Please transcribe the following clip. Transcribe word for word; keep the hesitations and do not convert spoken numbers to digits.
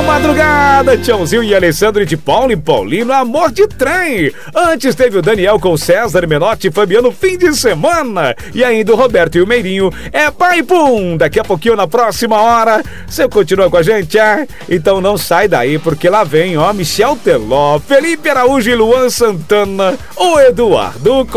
madrugada, Tchãozinho e Alessandro de Paulo e Paulino, Amor de Trem. Antes teve o Daniel com César Menotti e Fabiano, Fim de Semana. E ainda o Roberto e o Meirinho, É Pai Pum. Daqui a pouquinho, na próxima hora, você continua com a gente, é? Então não sai daí, porque lá vem, ó, Michel Teló, Felipe Araújo e Luan Santana, o Eduardo